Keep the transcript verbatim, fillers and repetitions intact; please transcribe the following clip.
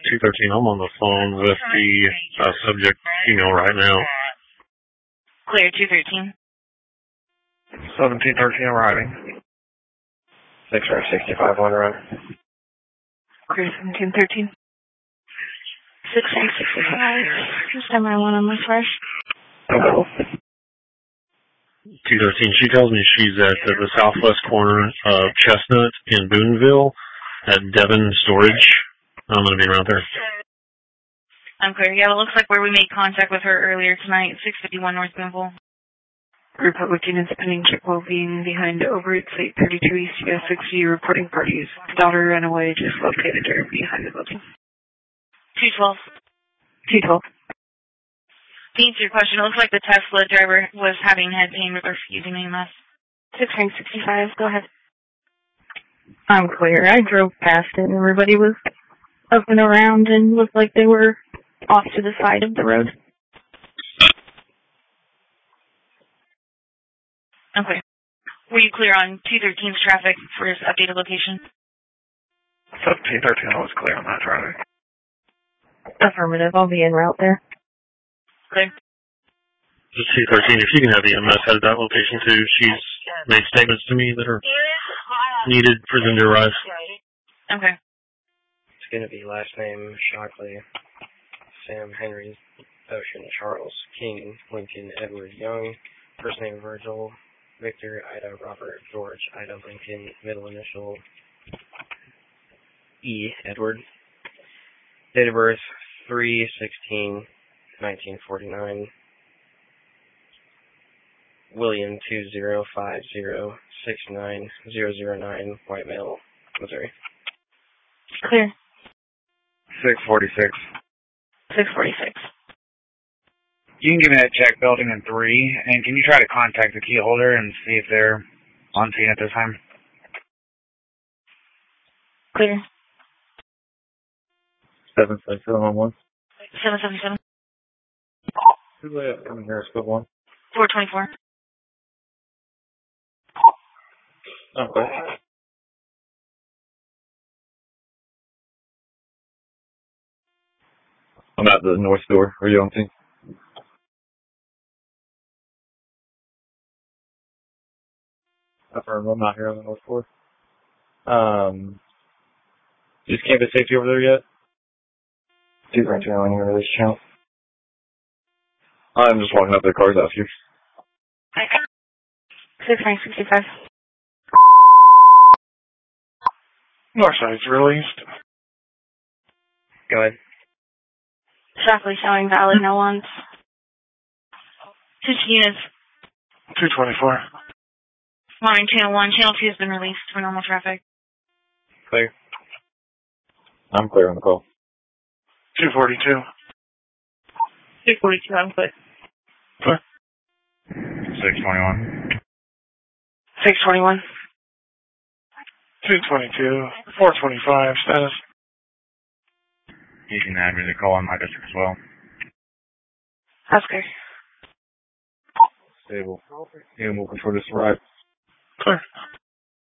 two thirteen, I'm on the phone with the uh, subject female right now. Clear, two thirteen. seventeen thirteen arriving. six five sixty-five, one run. Clear, seventeen thirteen. six five sixty-five. This time I want on my fresh. Hello. two thirteen, she tells me she's at the, the southwest corner of Chestnut in Boonville at Devon Storage. I'm going to be around there. I'm clear. Yeah, it looks like where we made contact with her earlier tonight, six fifty-one North Boonville. Republican is pending check while being behind over at eight thirty-two East U S sixty reporting parties. Daughter ran away, just located her behind the building. two twelve. two twelve. To answer your question, it looks like the Tesla driver was having head pain with refusing A M S. six sixty-five, go ahead. I'm clear. I drove past it and everybody was up and around and looked like they were off to the side of the road. Okay. Were you clear on two thirteen's traffic for his updated location? seventeen thirteen, I was clear on that traffic. Affirmative. I'll be en route there. Clear. Just two thirteen, if you can have the M S at that location too. She's made statements to me that are needed for them to arrive. Okay. It's going to be last name Shockley, Sam Henry, Ocean, Charles King, Lincoln, Edward Young, first name Virgil, Victor, Ida, Robert, George, Ida, Lincoln, middle initial E, Edward. Date of birth three sixteen nineteen forty-nine. William two zero five zero six nine zero zero nine, white male, Missouri. Clear. six forty-six. six forty-six. You can give me that check building in three, and can you try to contact the key holder and see if they're on scene at this time? Clear. seven seven seven one one. seven seven seven. Who's way up coming here? Scope one. four twenty-four. Okay. I'm at the north door. Are you on scene? Affirm, I'm not here on the north floor. Um, is campus safety over there yet? two right now on your release channel. I'm just walking up. Their cars out here. six sixty-five. North side's released. Go ahead. Shockley showing valid no ones. Two units. two twenty-four. Monitoring channel one. Channel two has been released for normal traffic. Clear. I'm clear on the call. two forty-two. two forty-two, I'm clear. Clear. six twenty-one. six twenty-one. two twenty-two. four twenty-five, status. You can add me the call on my district as well. That's clear. Stable. Animal control just arrived. Clear.